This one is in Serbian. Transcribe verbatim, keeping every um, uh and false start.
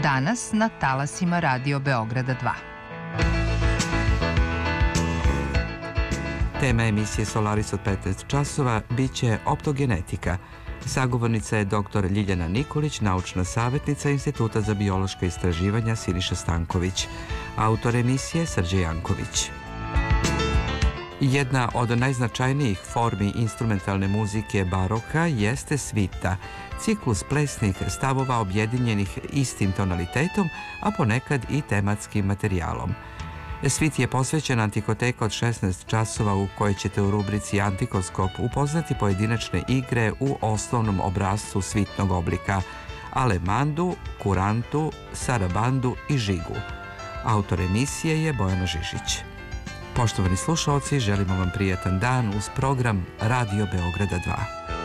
Danas na talasima Radio Beograda dva. Tema emisije Solaris od petnaest časova biće optogenetika. Sagovornica je doktor Ljiljana Nikolić, naučna savjetnica Instituta za biološka istraživanja Siniša Stanković. Autor emisije Srđe Janković. Jedna od najznačajnijih formi instrumentalne muzike baroka jeste svita, ciklus plesnih stavova objedinjenih istim tonalitetom, a ponekad i tematskim materijalom. Svit je posvećen Antikoteka od šesnaest časova u kojoj ćete u rubrici Antikoskop upoznati pojedinačne igre u osnovnom obrascu svitnog oblika – alemandu, kurantu, sarabandu i žigu. Autor emisije je Bojana Žižić. Poštovani slušaoci, želimo vam prijatan dan uz program Radio Beograda dva.